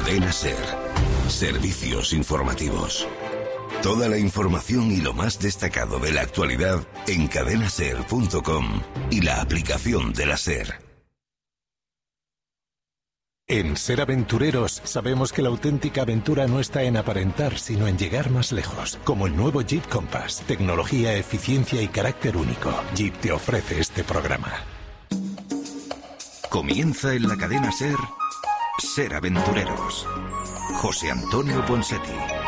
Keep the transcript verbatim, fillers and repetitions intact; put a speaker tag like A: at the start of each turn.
A: Cadena Ser. Servicios informativos. Toda la información y lo más destacado de la actualidad en cadena ser punto com y la aplicación de la Ser.
B: En Ser Aventureros sabemos que la auténtica aventura no está en aparentar, sino en llegar más lejos. Como el nuevo Jeep Compass. Tecnología, eficiencia y carácter único. Jeep te ofrece este programa.
A: Comienza en la cadena Ser, Ser Aventureros. José Antonio Ponseti.